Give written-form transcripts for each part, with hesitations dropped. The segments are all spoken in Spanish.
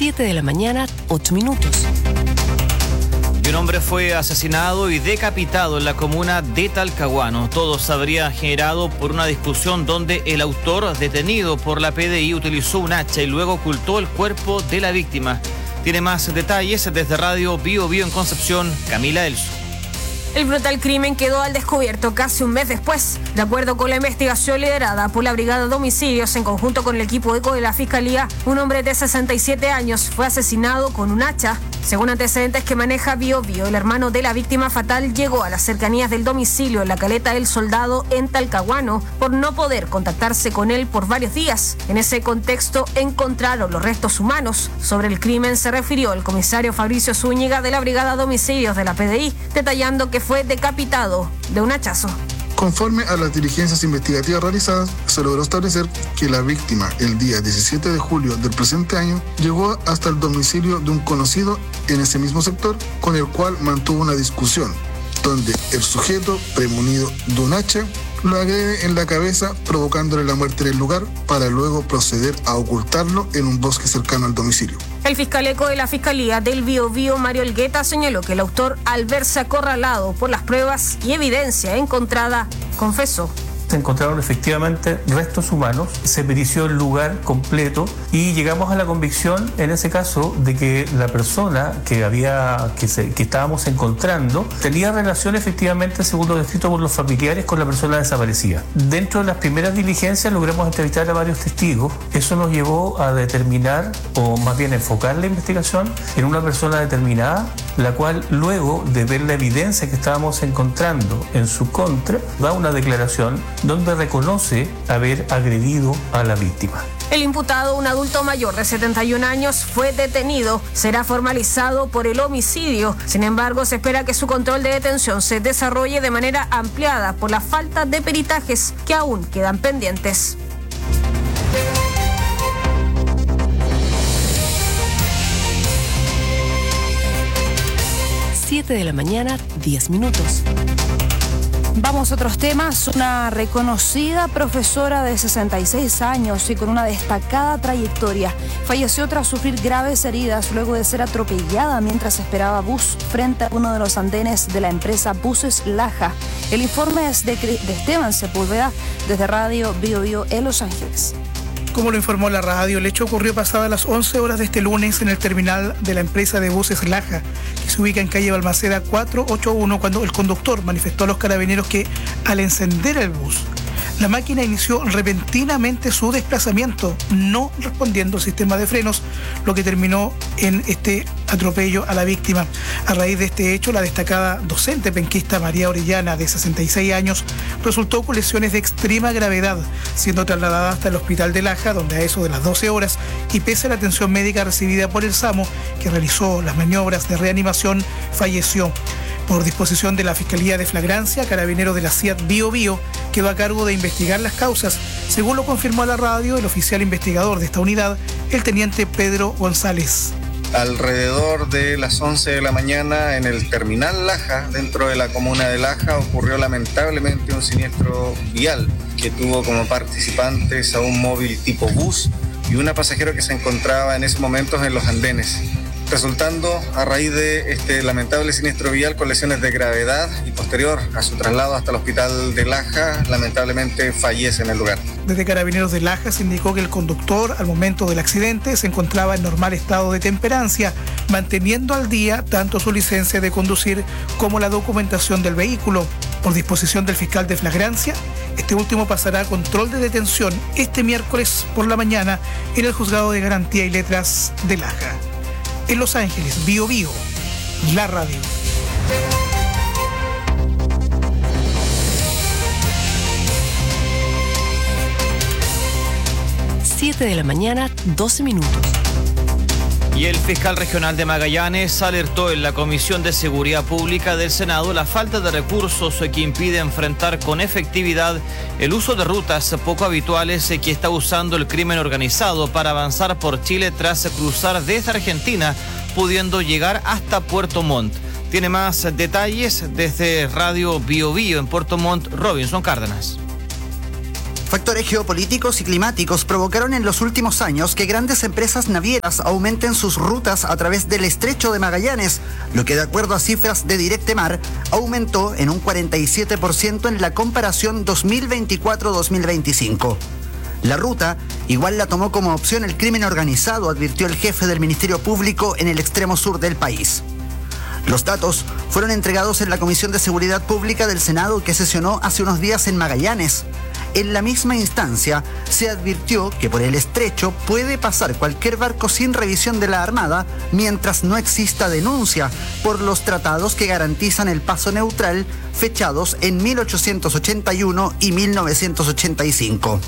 7 de la mañana, 8 minutos. Y un hombre fue asesinado y decapitado en la comuna de Talcahuano. Todo se habría generado por una discusión donde el autor, detenido por la PDI, utilizó un hacha y luego ocultó el cuerpo de la víctima. Tiene más detalles desde Radio Bio Bio en Concepción, Camila Elso. El brutal crimen quedó al descubierto casi un mes después. De acuerdo con la investigación liderada por la Brigada de Homicidios en conjunto con el equipo ECO de la Fiscalía, un hombre de 67 años fue asesinado con un hacha. Según antecedentes que maneja Bio Bio, el hermano de la víctima fatal llegó a las cercanías del domicilio en la Caleta del Soldado en Talcahuano por no poder contactarse con él por varios días. En ese contexto encontraron los restos humanos. Sobre el crimen se refirió el comisario Fabricio Zúñiga de la Brigada de Homicidios de la PDI, detallando que fue decapitado de un hachazo. Conforme a las diligencias investigativas realizadas, se logró establecer que la víctima, el día 17 de julio del presente año, llegó hasta el domicilio de un conocido en ese mismo sector, con el cual mantuvo una discusión, donde el sujeto, premunido de un hacha, lo agrede en la cabeza, provocándole la muerte en el lugar, para luego proceder a ocultarlo en un bosque cercano al domicilio. El fiscal ECO de la Fiscalía del Bio Bio, Mario Elgueta, señaló que el autor, al verse acorralado por las pruebas y evidencia encontrada, confesó. Se encontraron efectivamente restos humanos, se perició el lugar completo y llegamos a la convicción en ese caso de que la persona que estábamos encontrando tenía relación efectivamente, según lo descrito por los familiares, con la persona desaparecida. Dentro de las primeras diligencias logramos entrevistar a varios testigos. Eso nos llevó a determinar, o más bien enfocar la investigación en una persona determinada, la cual luego de ver la evidencia que estábamos encontrando en su contra, da una declaración donde reconoce haber agredido a la víctima. El imputado, un adulto mayor de 71 años, fue detenido. Será formalizado por el homicidio. Sin embargo, se espera que su control de detención se desarrolle de manera ampliada por la falta de peritajes que aún quedan pendientes. Siete de la mañana, 10 minutos. Vamos a otros temas. Una reconocida profesora de 66 años y con una destacada trayectoria falleció tras sufrir graves heridas luego de ser atropellada mientras esperaba bus frente a uno de los andenes de la empresa Buses Laja. El informe es de Esteban Sepúlveda desde Radio Bio Bio en Los Ángeles. Como lo informó la radio, el hecho ocurrió pasadas las 11 horas de este lunes en el terminal de la empresa de buses Laja, que se ubica en calle Balmaceda 481, cuando el conductor manifestó a los carabineros que al encender el bus, la máquina inició repentinamente su desplazamiento, no respondiendo al sistema de frenos, lo que terminó en este atropello a la víctima. A raíz de este hecho, la destacada docente penquista María Orellana, de 66 años, resultó con lesiones de extrema gravedad, siendo trasladada hasta el hospital de Laja, donde a eso de las 12 horas, y pese a la atención médica recibida por el SAMU, que realizó las maniobras de reanimación, falleció. Por disposición de la Fiscalía de Flagrancia, Carabineros de la CIAT Bio Bio quedó a cargo de investigar las causas, según lo confirmó a la radio el oficial investigador de esta unidad, el teniente Pedro González. Alrededor de las 11 de la mañana en el terminal Laja, dentro de la comuna de Laja, ocurrió lamentablemente un siniestro vial que tuvo como participantes a un móvil tipo bus y una pasajera que se encontraba en ese momento en los andenes, resultando a raíz de este lamentable siniestro vial con lesiones de gravedad y posterior a su traslado hasta el hospital de Laja, lamentablemente fallece en el lugar. Desde Carabineros de Laja se indicó que el conductor al momento del accidente se encontraba en normal estado de temperancia, manteniendo al día tanto su licencia de conducir como la documentación del vehículo. Por disposición del fiscal de Flagrancia, este último pasará a control de detención este miércoles por la mañana en el Juzgado de Garantía y Letras de Laja. En Los Ángeles, Bio Bio, la radio. 7 de la mañana, 12 minutos. Y el fiscal regional de Magallanes alertó en la Comisión de Seguridad Pública del Senado la falta de recursos que impide enfrentar con efectividad el uso de rutas poco habituales que está usando el crimen organizado para avanzar por Chile tras cruzar desde Argentina, pudiendo llegar hasta Puerto Montt. Tiene más detalles desde Radio Bio Bio en Puerto Montt, Robinson Cárdenas. Factores geopolíticos y climáticos provocaron en los últimos años que grandes empresas navieras aumenten sus rutas a través del Estrecho de Magallanes, lo que de acuerdo a cifras de Directemar aumentó en un 47% en la comparación 2024-2025. La ruta igual la tomó como opción el crimen organizado, advirtió el jefe del Ministerio Público en el extremo sur del país. Los datos fueron entregados en la Comisión de Seguridad Pública del Senado que sesionó hace unos días en Magallanes. En la misma instancia, se advirtió que por el estrecho puede pasar cualquier barco sin revisión de la Armada mientras no exista denuncia por los tratados que garantizan el paso neutral fechados en 1881 y 1985.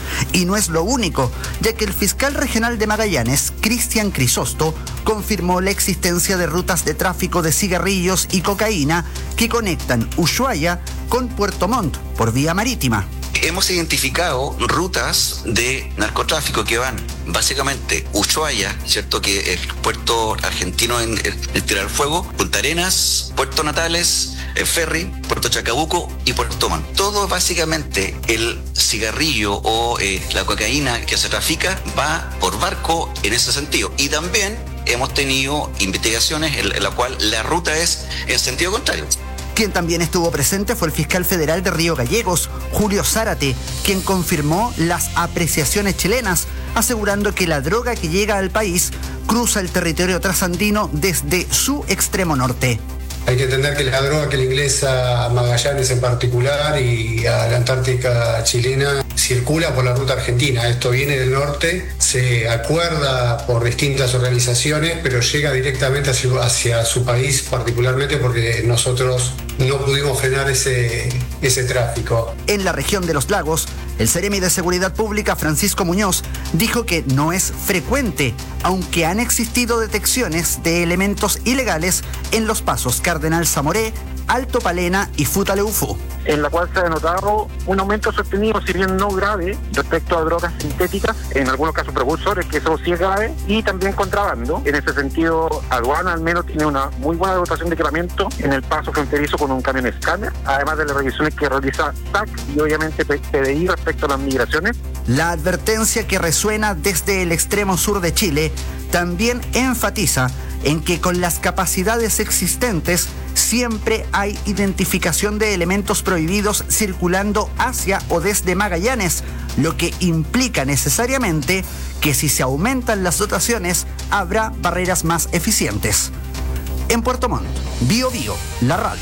Y no es lo único, ya que el fiscal regional de Magallanes, Cristian Crisosto, confirmó la existencia de rutas de tráfico de cigarrillos y cocaína que conectan Ushuaia con Puerto Montt por vía marítima. Hemos identificado rutas de narcotráfico que van básicamente Ushuaia, ¿cierto? Que es el puerto argentino en Tierra del Fuego, Punta Arenas, Puerto Natales, Ferry, Puerto Chacabuco y Puerto Montt. Todo básicamente el cigarrillo o la cocaína que se trafica va por barco en ese sentido. Y también hemos tenido investigaciones en la cual la ruta es en sentido contrario. Quien también estuvo presente fue el fiscal federal de Río Gallegos, Julio Zárate, quien confirmó las apreciaciones chilenas, asegurando que la droga que llega al país cruza el territorio trasandino desde su extremo norte. Hay que entender que la droga que le ingresa a Magallanes en particular y a la Antártica chilena circula por la ruta argentina. Esto viene del norte, se acuerda por distintas organizaciones, pero llega directamente hacia su país, particularmente porque nosotros no pudimos frenar ese tráfico. En la región de los lagos, el Seremi de Seguridad Pública, Francisco Muñoz, dijo que no es frecuente, aunque han existido detecciones de elementos ilegales en los pasos Cardenal Zamoré, Alto Palena y Futaleufú. En la cual se ha denotado un aumento sostenido, si bien no grave, respecto a drogas sintéticas, en algunos casos precursores, que eso sí es grave, y también contrabando. En ese sentido, aduana al menos tiene una muy buena dotación de equipamiento en el paso fronterizo con un camión escáner, además de las revisiones que realiza SAC y obviamente PDI respecto a las migraciones. La advertencia que resuena desde el extremo sur de Chile también enfatiza en que con las capacidades existentes siempre hay identificación de elementos prohibidos circulando hacia o desde Magallanes, lo que implica necesariamente que si se aumentan las dotaciones habrá barreras más eficientes. En Puerto Montt, Bio Bio, la radio.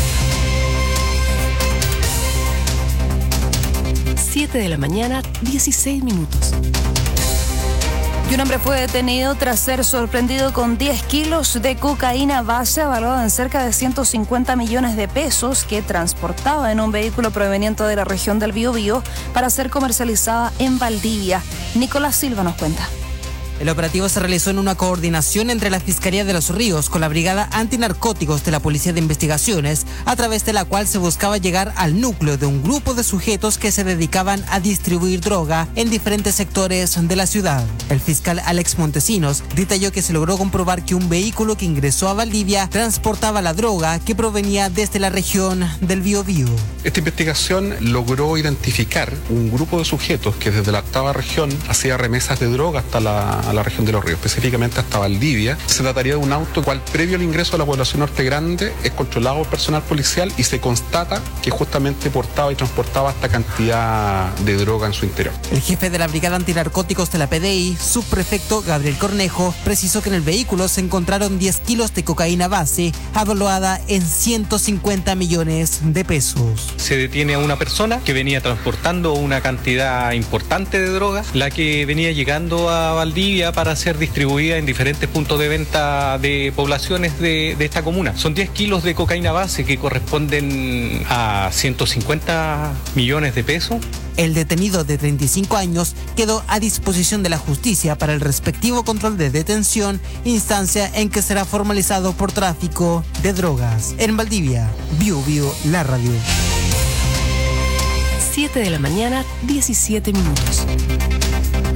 7 de la mañana, 16 minutos. Y un hombre fue detenido tras ser sorprendido con 10 kilos de cocaína base valuada en cerca de 150 millones de pesos que transportaba en un vehículo proveniente de la región del Biobío para ser comercializada en Valdivia. Nicolás Silva nos cuenta. El operativo se realizó en una coordinación entre la Fiscalía de los Ríos con la Brigada Antinarcóticos de la Policía de Investigaciones, a través de la cual se buscaba llegar al núcleo de un grupo de sujetos que se dedicaban a distribuir droga en diferentes sectores de la ciudad. El fiscal Alex Montesinos detalló que se logró comprobar que un vehículo que ingresó a Valdivia transportaba la droga que provenía desde la región del Biobío. Esta investigación logró identificar un grupo de sujetos que desde la 8ª región hacía remesas de droga hasta a la región de los Ríos, específicamente hasta Valdivia. Se trataría de un auto cual previo al ingreso a la población Norte Grande es controlado por personal policial y se constata que justamente portaba y transportaba esta cantidad de droga en su interior. El jefe de la Brigada Antinarcóticos de la PDI, subprefecto Gabriel Cornejo, precisó que en el vehículo se encontraron 10 kilos de cocaína base avaluada en 150 millones de pesos. Se detiene a una persona que venía transportando una cantidad importante de droga, la que venía llegando a Valdivia para ser distribuida en diferentes puntos de venta de poblaciones de esta comuna. Son 10 kilos de cocaína base que corresponden a 150 millones de pesos. El detenido de 35 años quedó a disposición de la justicia para el respectivo control de detención, instancia en que será formalizado por tráfico de drogas. En Valdivia, Bio Bio, la radio. 7 de la mañana, 17 minutos.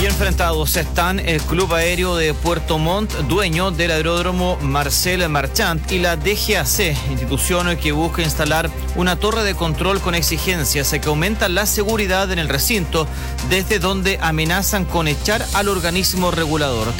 Y enfrentados están el Club Aéreo de Puerto Montt, dueño del aeródromo Marcel Marchand, y la DGAC, institución que busca instalar una torre de control con exigencias que aumentan la seguridad en el recinto, desde donde amenazan con echar al organismo regulador.